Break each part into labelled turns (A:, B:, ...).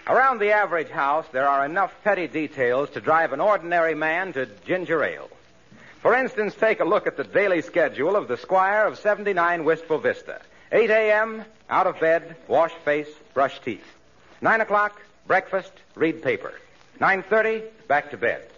A: Around the average house, there are enough petty details to drive an ordinary man to ginger ale. For instance, take a look at the daily schedule of the Squire of 79 Wistful Vista. 8 a.m., out of bed, wash face, brush teeth. 9 o'clock, breakfast, read paper. 9:30, back to bed.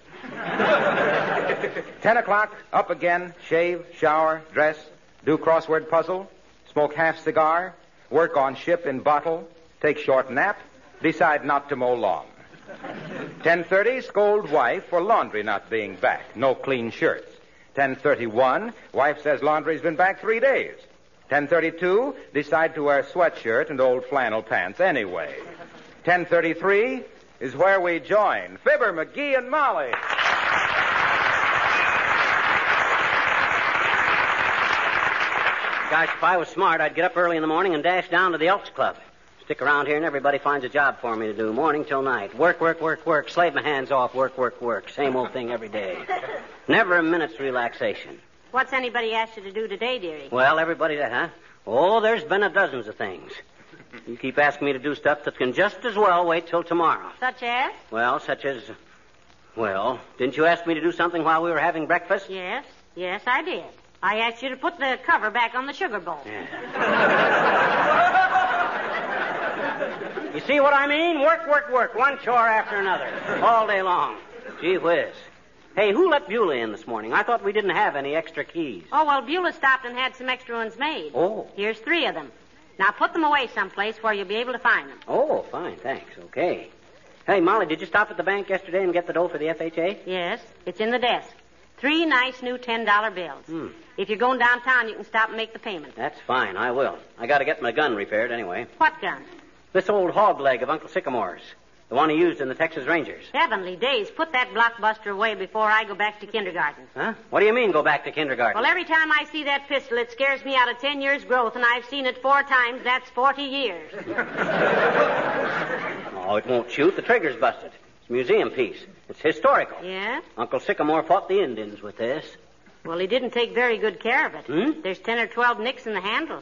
A: 10 o'clock, up again, shave, shower, dress, do crossword puzzle, smoke half cigar, work on ship in bottle, take short nap, decide not to mow lawn. 10:30, scold wife for laundry not being back, no clean shirts. 10:31, wife says laundry's been back 3 days. 10:32, decide to wear sweatshirt and old flannel pants anyway. 10:33 is where we join Fibber, McGee, and Molly.
B: Gosh, if I was smart, I'd get up early in the morning and dash down to the Elks Club. Stick around here and everybody finds a job for me to do, morning till night. Work, work, work, work. Slave my hands off. Work, work, work. Same old thing every day. Never a minute's relaxation.
C: What's anybody asked you to do today, dearie?
B: Well, everybody that, huh? Oh, there's been a dozens of things. You keep asking me to do stuff that can just as well wait till tomorrow.
C: Such as?
B: Well, such as... Well, didn't you ask me to do something while we were having breakfast?
C: Yes, I did. I asked you to put the cover back on the sugar bowl.
B: Yeah. You see what I mean? Work, work, work. One chore after another. All day long. Gee whiz. Hey, who let Beulah in this morning? I thought we didn't have any extra keys.
C: Oh, well, Beulah stopped and had some extra ones made.
B: Oh.
C: Here's 3 of them. Now put them away someplace where you'll be able to find them.
B: Oh, fine, thanks. Okay. Hey, Molly, did you stop at the bank yesterday and get the dough for the FHA?
C: Yes, it's in the desk. 3 nice new $10 bills. If you're going downtown, you can stop and make the payment.
B: That's fine, I will. I got to get my gun repaired anyway.
C: What gun?
B: This old hog leg of Uncle Sycamore's. The one he used in the Texas Rangers.
C: Heavenly days. Put that blockbuster away before I go back to kindergarten.
B: Huh? What do you mean, go back to kindergarten?
C: Well, every time I see that pistol, it scares me out of 10 years' growth, and I've seen it 4 times. That's 40 years.
B: Oh, it won't shoot. The trigger's busted. It's a museum piece. It's historical.
C: Yeah?
B: Uncle Sycamore fought the Indians with this.
C: Well, he didn't take very good care of it. There's 10 or 12 nicks in the handle.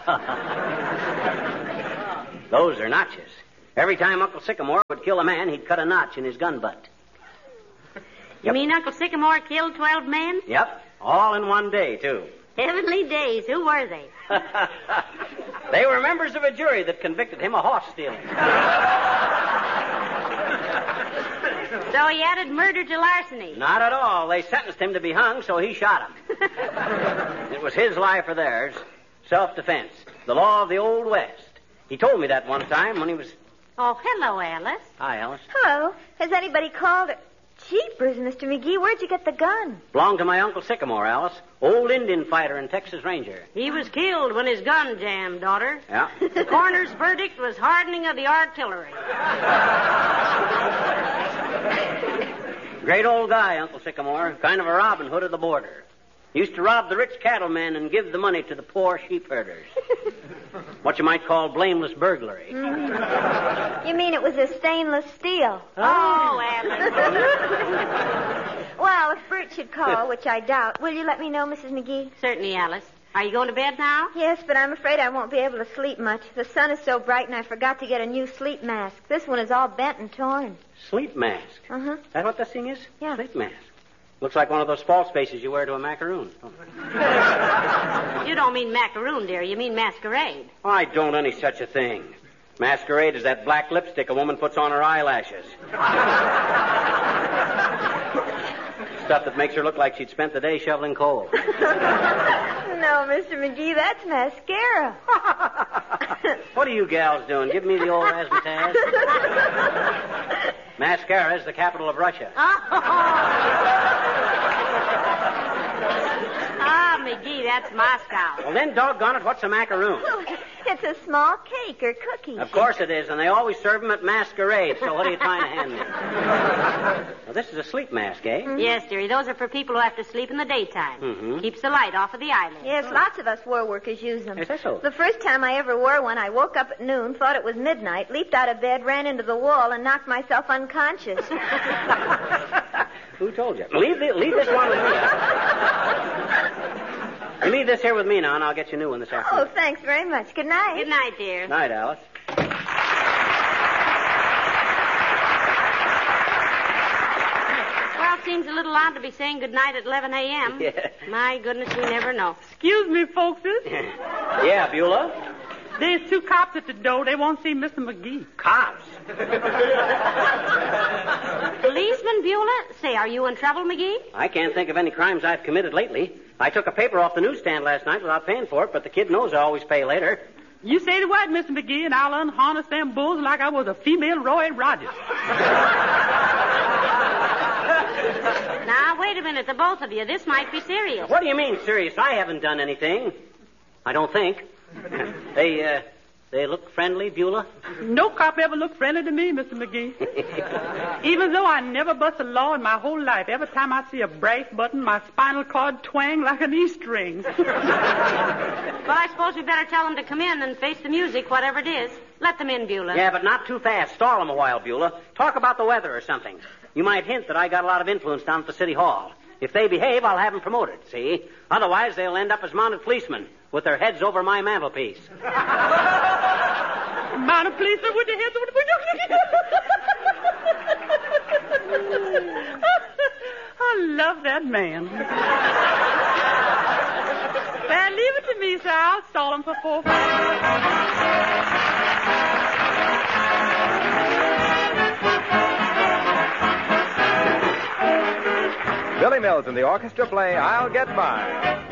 B: Those are notches. Every time Uncle Sycamore would kill a man, he'd cut a notch in his gun butt.
C: You mean Uncle Sycamore killed 12 men?
B: Yep. All in one day, too.
C: Heavenly days. Who were they?
B: They were members of a jury that convicted him of horse stealing.
C: So he added murder to larceny.
B: Not at all. They sentenced him to be hung, so he shot him. It was his life or theirs. Self-defense. The law of the Old West. He told me that one time when he was...
C: Oh, hello, Alice.
B: Hi, Alice.
D: Hello. Has anybody called? Jeepers, Mr. McGee, where'd you get the gun?
B: Belonged to my Uncle Sycamore, Alice. Old Indian fighter and Texas Ranger.
C: He was killed when his gun jammed, daughter.
B: Yeah.
C: The coroner's verdict was hardening of the artillery.
B: Great old guy, Uncle Sycamore. Kind of a Robin Hood of the border. Used to rob the rich cattlemen and give the money to the poor sheep herders. What you might call blameless burglary.
D: You mean it was a stainless steel?
C: Oh, Alice.
D: Well, if Bert should call, which I doubt, will you let me know, Mrs. McGee?
C: Certainly, Alice. Are you going to bed now?
D: Yes, but I'm afraid I won't be able to sleep much. The sun is so bright and I forgot to get a new sleep mask. This one is all bent and torn.
B: Sleep mask?
D: Uh-huh.
B: That what this thing is?
D: Yeah.
B: Sleep mask. Looks like one of those false faces you wear to a macaroon.
C: You don't mean macaroon, dear. You mean masquerade.
B: I don't any such a thing. Masquerade is that black lipstick a woman puts on her eyelashes. Stuff that makes her look like she'd spent the day shoveling coal.
D: No, Mr. McGee, that's mascara.
B: What are you gals doing? Give me the old razzmatazz. Mascara is the capital of Russia.
C: Ah, McGee, that's Moscow.
B: Well, then, doggone it, what's a macaroon?
D: It's a small cake or cookie.
B: Of course it is, and they always serve them at masquerade, so what are you trying to hand me? Well, this is a sleep mask, eh?
C: Mm-hmm. Yes, dearie, those are for people who have to sleep in the daytime.
B: Mm-hmm.
C: Keeps the light off of the eyelids.
D: Yes, lots of us war workers use them.
B: Is that so?
D: The first time I ever wore one, I woke up at noon, thought it was midnight, leaped out of bed, ran into the wall, and knocked myself unconscious.
B: Who told you? Leave this one with me. You leave this here with me now, and I'll get you a new one this afternoon.
D: Oh, thanks very much. Good night.
C: Good night, dear.
B: Night, Alice.
C: seems a little odd to be saying goodnight at 11 a.m.
B: Yeah.
C: My goodness, we never know.
E: Excuse me, folkses.
B: Yeah, Beulah?
E: There's 2 cops at the door. They want to see Mr. McGee.
B: Cops.
C: Policeman Beulah? Say, are you in trouble, McGee?
B: I can't think of any crimes I've committed lately. I took a paper off the newsstand last night without paying for it, but the kid knows I always pay later.
E: You say the word, Mr. McGee, and I'll unharness them bulls like I was a female Roy Rogers.
C: Now, wait a minute, the both of you. This might be serious.
B: What do you mean, serious? I haven't done anything. I don't think. They look friendly, Beulah?
E: No cop ever looked friendly to me, Mr. McGee. Even though I never bust a law in my whole life, every time I see a brass button, my spinal cord twang like an E string.
C: Well, I suppose we better tell them to come in and face the music, whatever it is. Let them in, Beulah.
B: Yeah, but not too fast. Stall them a while, Beulah. Talk about the weather or something. You might hint that I got a lot of influence down at the city hall. If they behave, I'll have them promoted, see? Otherwise, they'll end up as mounted policemen with their heads over my mantelpiece.
E: Mounted policemen with their heads over the... I love that man. Well, leave it to me, sir. I'll stall him for 4
A: Billy Mills and the orchestra play I'll Get Mine.